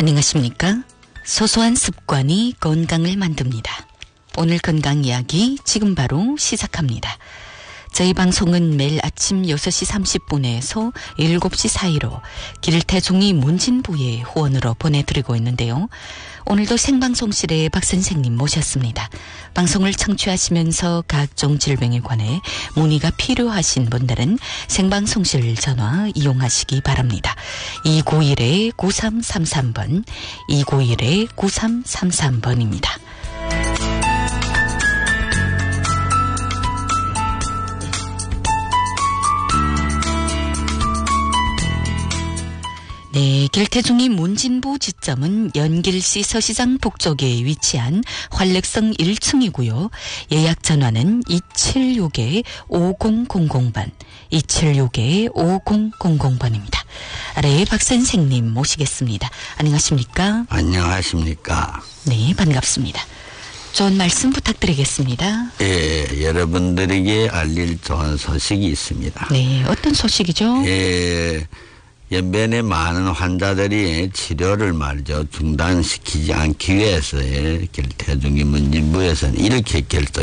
안녕하십니까? 소소한 습관이 건강을 만듭니다. 오늘 건강 이야기 지금 바로 시작합니다. 저희 방송은 매일 아침 6시 30분에서 7시 사이로 길태중이 문진부의 후원으로 보내드리고 있는데요. 오늘도 생방송실에 박 선생님 모셨습니다. 방송을 청취하시면서 각종 질병에 관해 문의가 필요하신 분들은 생방송실 전화 이용하시기 바랍니다. 291-9333번, 291-9333번입니다. 네, 길태중이 문진부 지점은 연길시 서시장 북쪽에 위치한 활력성 1층이고요. 예약 전화는 276-5000번, 276-5000번입니다. 아래 박 선생님 모시겠습니다. 안녕하십니까? 안녕하십니까? 네, 반갑습니다. 좋은 말씀 부탁드리겠습니다. 예, 여러분들에게 알릴 좋은 소식이 있습니다. 네, 어떤 소식이죠? 예, 연변에 많은 환자들이 치료를 말이죠 중단시키지 않기 위해서 길태중이 문진부에서는 이렇게